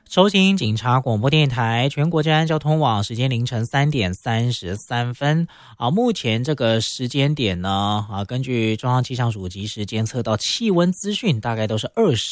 收听警察广播电台全国治安交通网，时间凌晨3点33分。目前这个时间点呢，根据中央气象署即时监测到气温资讯，大概都是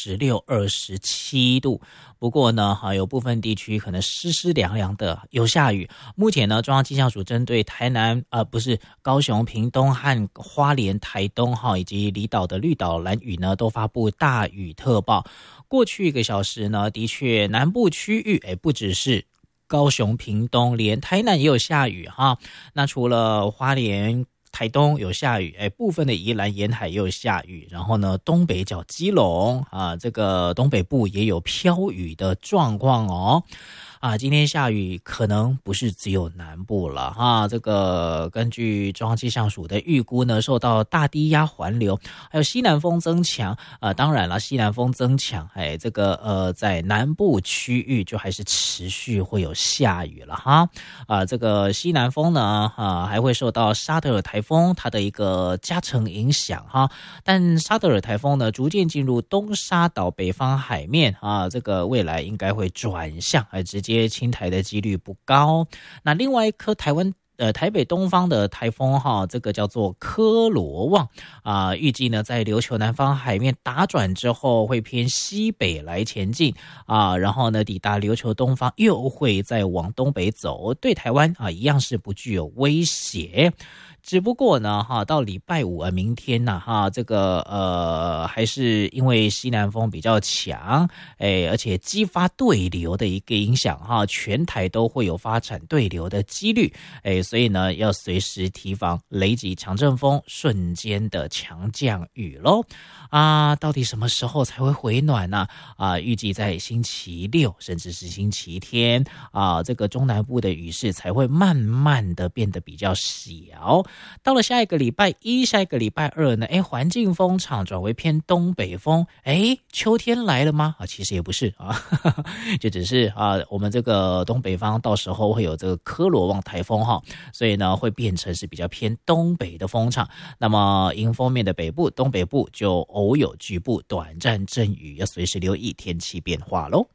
26、27度。不过呢，有部分地区可能湿湿凉凉的，有下雨。目前呢，中央气象署针对台南高雄、屏东和花莲、台东以及离岛的绿岛、兰屿呢，都发布大雨特报。过去1个小时呢，的确南部区域不只是高雄、屏东，连台南也有下雨哈。那除了花莲、台东有下雨，部分的宜兰沿海也有下雨，然后呢，东北角基隆这个东北部也有飘雨的状况哦。今天下雨可能不是只有南部了哈，这个根据中央气象署的预估呢，受到大低压环流还有西南风增强，当然了，西南风增强，这个在南部区域就还是持续会有下雨了哈。这个西南风呢，还会受到沙德尔台风它的一个加成影响哈，但沙德尔台风呢逐渐进入东沙岛北方海面这个未来应该会转向，直接侵台的几率不高。那另外一颗台北东方的台风这个叫做科罗旺预计呢在琉球南方海面打转之后会偏西北来前进然后呢抵达琉球东方又会再往东北走，对台湾一样是不具有威胁。只不过呢到礼拜五明天呢这个还是因为西南风比较强而且激发对流的一个影响全台都会有发展对流的几率所以呢要随时提防雷击强阵风瞬间的强降雨咯到底什么时候才会回暖呢预计在星期六甚至是星期天这个中南部的雨势才会慢慢的变得比较小。到了下一个礼拜一、下一个礼拜二呢，环境风场转为偏东北风，秋天来了吗？其实也不是就只是我们这个东北方到时候会有这个科罗旺台风所以呢会变成是比较偏东北的风场。那么迎风面的北部、东北部就偶有局部短暂阵雨，要随时留意天气变化咯。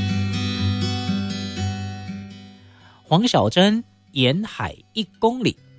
黄小珍沿海1公里。